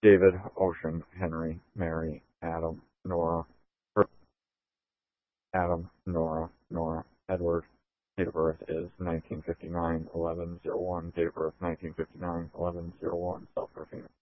David, Ocean, Henry, Mary, Adam, Nora, Adam, Nora, Edward. Date of birth is 1959, 11/01. Date of birth 1959, 11/01. Self-perfect.